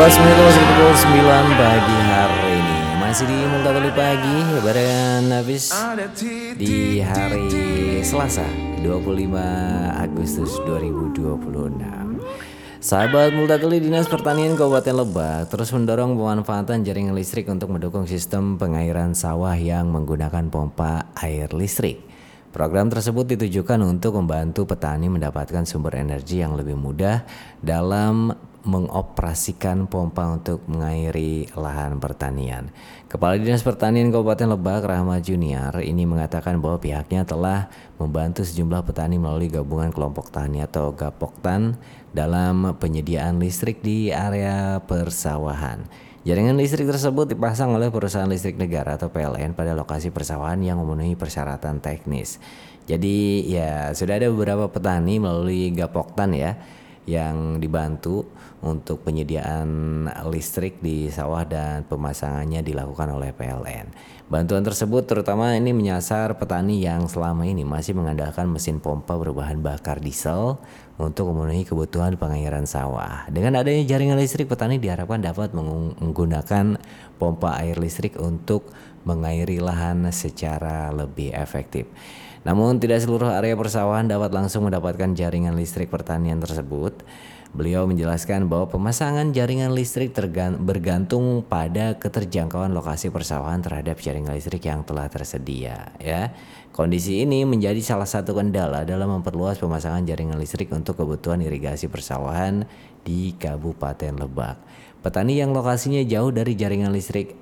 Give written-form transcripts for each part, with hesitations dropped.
Masih pukul 9 pagi hari ini. Masih di Multatuli Pagi barengan Nafis di hari Selasa 25 Agustus 2026. Sahabat Multatuli, Dinas Pertanian Kabupaten Lebak terus mendorong pemanfaatan jaringan listrik untuk mendukung sistem pengairan sawah yang menggunakan pompa air listrik. Program tersebut ditujukan untuk membantu petani mendapatkan sumber energi yang lebih mudah dalam mengoperasikan pompa untuk mengairi lahan pertanian. Kepala Dinas Pertanian Kabupaten Lebak, Rahmat Junior, ini mengatakan bahwa pihaknya telah membantu sejumlah petani melalui gabungan kelompok tani atau Gapoktan dalam penyediaan listrik di area persawahan. Jaringan listrik tersebut dipasang oleh perusahaan listrik negara atau PLN pada lokasi persawahan yang memenuhi persyaratan teknis. Jadi ya sudah ada beberapa petani melalui Gapoktan ya yang dibantu untuk penyediaan listrik di sawah dan pemasangannya dilakukan oleh PLN. Bantuan tersebut terutama ini menyasar petani yang selama ini masih mengandalkan mesin pompa berbahan bakar diesel untuk memenuhi kebutuhan pengairan sawah. Dengan adanya jaringan listrik, petani diharapkan dapat menggunakan pompa air listrik untuk mengairi lahan secara lebih efektif. Namun tidak seluruh area persawahan dapat langsung mendapatkan jaringan listrik pertanian tersebut. Beliau menjelaskan bahwa pemasangan jaringan listrik bergantung pada keterjangkauan lokasi persawahan terhadap jaringan listrik yang telah tersedia. Ya, kondisi ini menjadi salah satu kendala dalam memperluas pemasangan jaringan listrik untuk kebutuhan irigasi persawahan di Kabupaten Lebak. Petani yang lokasinya jauh dari jaringan listrik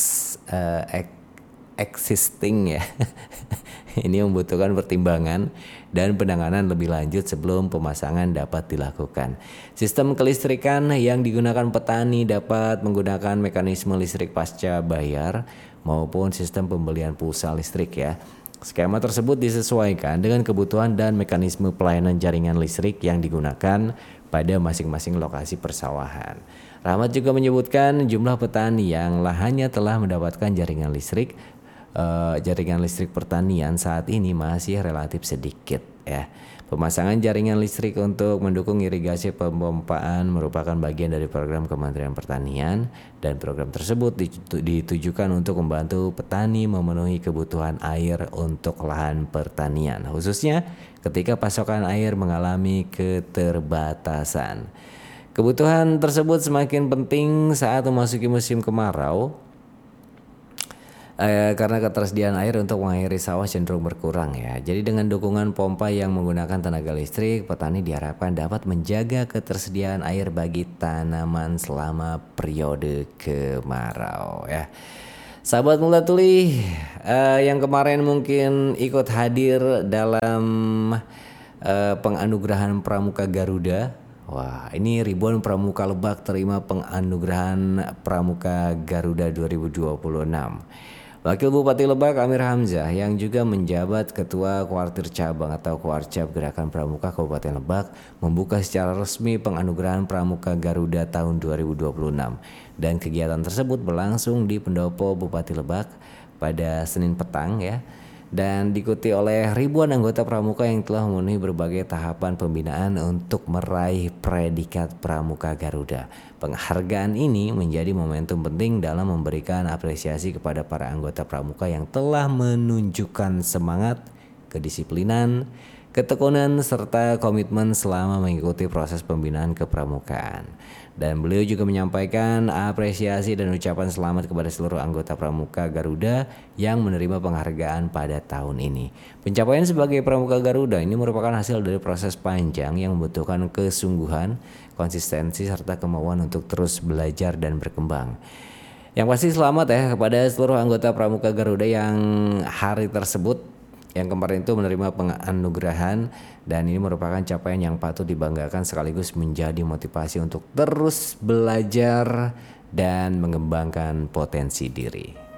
existing ya ini membutuhkan pertimbangan dan penanganan lebih lanjut sebelum pemasangan dapat dilakukan. Sistem kelistrikan yang digunakan petani dapat menggunakan mekanisme listrik pasca bayar maupun sistem pembelian pulsa listrik ya. Skema tersebut disesuaikan dengan kebutuhan dan mekanisme pelayanan jaringan listrik yang digunakan pada masing-masing lokasi persawahan. Rahmat juga menyebutkan jumlah petani yang lahannya telah mendapatkan jaringan listrik pertanian saat ini masih relatif sedikit ya. Pemasangan jaringan listrik untuk mendukung irigasi pemompaan merupakan bagian dari program Kementerian Pertanian dan program tersebut ditujukan untuk membantu petani memenuhi kebutuhan air untuk lahan pertanian, khususnya ketika pasokan air mengalami keterbatasan. Kebutuhan tersebut semakin penting saat memasuki musim kemarau karena ketersediaan air untuk mengairi sawah cenderung berkurang ya. Jadi dengan dukungan pompa yang menggunakan tenaga listrik, petani diharapkan dapat menjaga ketersediaan air bagi tanaman selama periode kemarau ya. Sahabat Multatuli yang kemarin mungkin ikut hadir dalam penganugerahan Pramuka Garuda. Wah, ini ribuan pramuka Lebak terima penganugerahan Pramuka Garuda 2026. Wakil Bupati Lebak Amir Hamzah yang juga menjabat Ketua Kuartir Cabang atau Kuarcap Gerakan Pramuka Kabupaten Lebak membuka secara resmi penganugerahan Pramuka Garuda tahun 2026 dan kegiatan tersebut berlangsung di Pendopo Bupati Lebak pada Senin petang ya, dan diikuti oleh ribuan anggota pramuka yang telah memenuhi berbagai tahapan pembinaan untuk meraih predikat Pramuka Garuda. Penghargaan ini menjadi momentum penting dalam memberikan apresiasi kepada para anggota pramuka yang telah menunjukkan semangat, kedisiplinan, ketekunan, serta komitmen selama mengikuti proses pembinaan kepramukaan. Dan beliau juga menyampaikan apresiasi dan ucapan selamat kepada seluruh anggota Pramuka Garuda yang menerima penghargaan pada tahun ini. Pencapaian sebagai Pramuka Garuda ini merupakan hasil dari proses panjang yang membutuhkan kesungguhan, konsistensi, serta kemauan untuk terus belajar dan berkembang. Yang pasti selamat ya kepada seluruh anggota Pramuka Garuda yang hari tersebut yang kemarin itu menerima penganugerahan, dan ini merupakan capaian yang patut dibanggakan sekaligus menjadi motivasi untuk terus belajar dan mengembangkan potensi diri.